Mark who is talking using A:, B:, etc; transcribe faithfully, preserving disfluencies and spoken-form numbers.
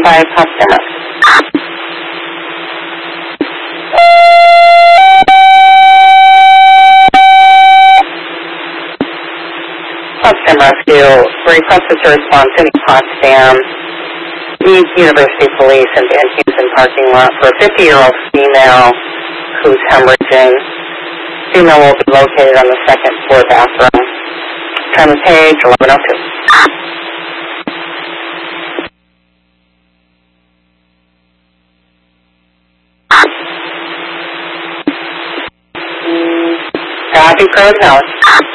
A: by customer. Boston Rescue requested to respond to New Potsdam, East University Police and Van Houston parking lot for a fifty-year-old female who's hemorrhaging. Female will be located on the second floor bathroom. Time of page eleven oh two. Copy, Pro Tower.